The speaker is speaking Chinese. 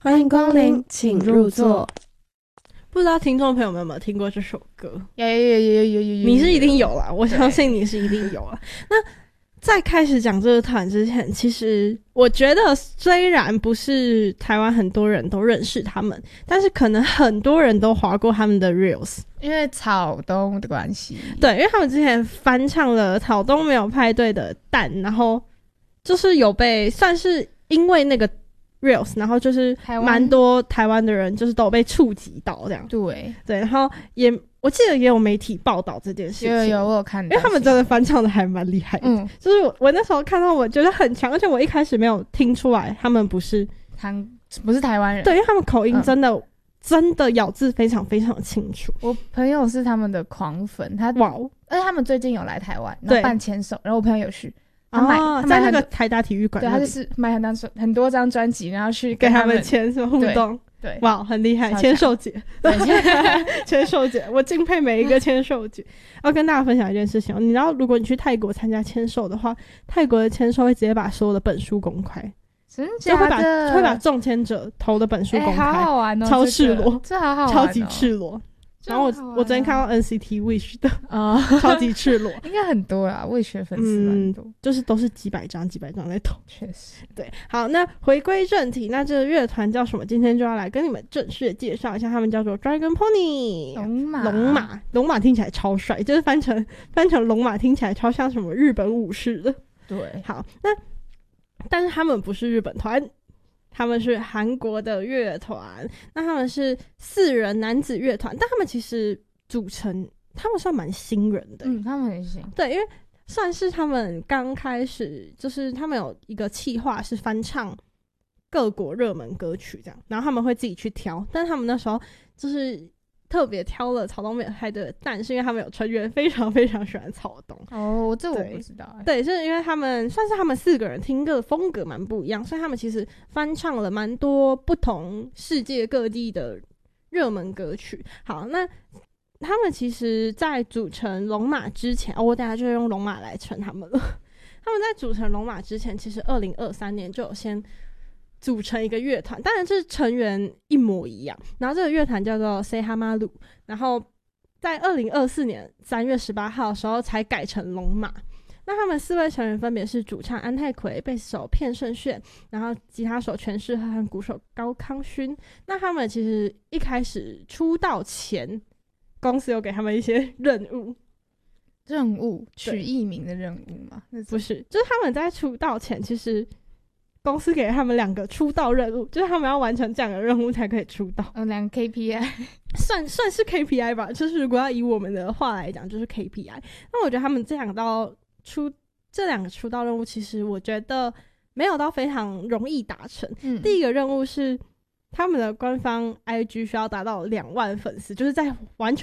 欢迎光临，请入座。 不知道听众朋友们有没有听过这首歌？ 有， 你是一定有啦，我相信你是一定有啦。那在开始讲这个团之前，其实我觉得虽然不是台湾很多人都认识他们，但是可能很多人都滑过他们的 Reels， 因为草东的关系。 对，因为他们之前翻唱了草东没有派对的蛋，然后就是有被算是因为那个 Reels， 然后就是蛮多台湾的人就是都有被触及到这样。 对， 然后我记得也有媒体报道这件事情。 有我有看到， 因为他们真的翻唱的还蛮厉害的。就是我那时候看到我觉得很强，而且我一开始没有听出来他们不是台湾人。 对，因为他们口音真的咬字非常非常清楚。 我朋友是他们的狂粉，而且他们最近有来台湾，然后办签售，然后我朋友有去。他在那个台大体育馆， 对，他就是买很多张专辑，然后去跟他们签什么互动， 对， 哇，很厉害，签售节，签售节，我敬佩每一个签售节。要跟大家分享一件事情，你知道，如果你去泰国参加签售的话，泰国的签售会直接把所有的本书公开， 真假的， 会把中签者投的本书公开， 好好玩哦， 超赤裸， 这好好玩， 超级赤裸。然后我昨天看到 NCT Wish 的超级赤裸， 应该很多啦，Wish 粉丝蛮多， 就是都是几百张在投， 确实。 对，好，那回归正题，那这个乐团叫什么？今天就要来跟你们正式的介绍一下，他们叫做 Dragon Pony 龙马听起来超帅，就是翻成龙马听起来超像什么日本武士的。 对， 好，但是他们不是日本团。他们是韩国的乐团，那他们是4人男子乐团，但他们其实他们算蛮新人的。 他们很新。 对，因为算是他们刚开始，就是他们有一个企划是翻唱各国热门歌曲这样，然后他们会自己去挑，但他们那时候就是特别挑了草东没有派对的蛋，是因为他们有成员非常非常喜欢草东。 这我不知道。 对，就是因为他们算是他们4个人听歌的风格蛮不一样，所以他们其实翻唱了蛮多不同世界各地的热门歌曲。好，那他们其实在组成龙马之前，我等一下就用龙马来称他们了。他们在组成龙马之前，其实2023年就有先组成一个乐团，当然是成员一模一样。然后这个乐团叫做 Say Hamaru， 然后在2024年3月18号的时候才改成龙马。那他们4位成员分别是主唱安泰奎、贝斯手片胜炫，然后吉他手全世和鼓手高康勋。那他们其实一开始出道前，公司有给他们一些任务， 取艺名的任务吗？ 不是，就是他们在出道前其实公司给他们2个出道任务，就是他们要完成这样的任务才可以出道。 2个 KPI 算是 KPI 吧，就是如果要以我们的话来讲，就是 KPI。那我觉得他们这2个出道任务，其实我觉得没有到非常容易达成。第一个任务是他们的官方 IG 需要达到2万粉丝，就是在完全